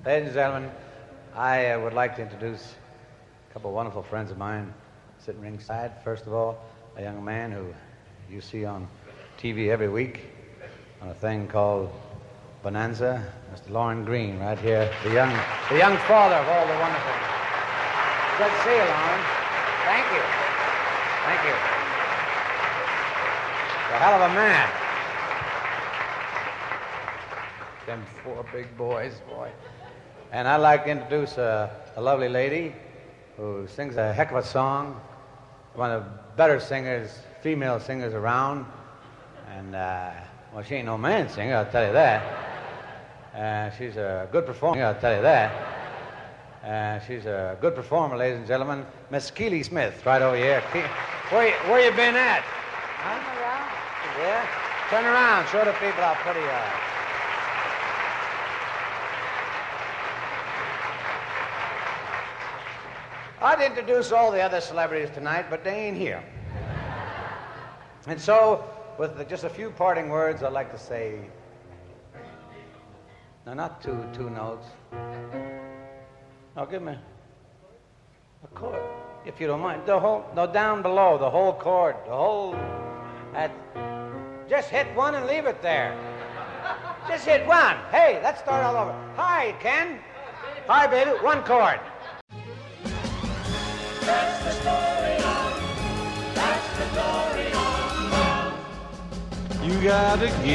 Ladies and gentlemen, I would like to introduce a couple of wonderful friends of mine sitting ringside. First of all, a young man who you see on TV every week on a thing called Bonanza, Mr. Lorne Greene, right here, the young father of all the wonderful. Good to see you, Lorne. Thank you. Thank you. You're a hell of a man. Them four big boys, boy. And I'd like to introduce a lovely lady who sings a heck of a song, one of the better singers, female singers around. And, well, she ain't no man singer, I'll tell you that. She's a good performer, I'll tell you that. She's a good performer, ladies and gentlemen. Miss Keely Smith, right over here. Where you been at? I'm around. Yeah? Turn around, show the people how pretty you are. I'd introduce all the other celebrities tonight, but they ain't here. And so, with just a few parting words, I'd like to say, no, not two notes. No, give me a chord, if you don't mind. Down below, the whole chord, just hit one and leave it there. Just hit one. Hey, let's start all over. Hi, Ken. Hi, baby, one chord. That's the story of, that's the story of. You gotta give.